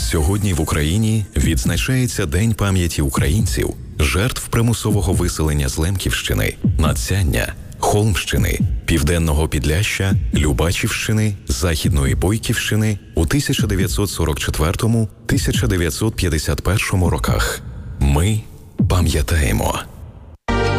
Сьогодні в Україні відзначається День пам'яті українців, жертв примусового виселення з Лемківщини, Надсяння, Холмщини, Південного Підляшшя, Любачівщини, Західної Бойківщини у 1944-1951 роках. Ми пам'ятаємо.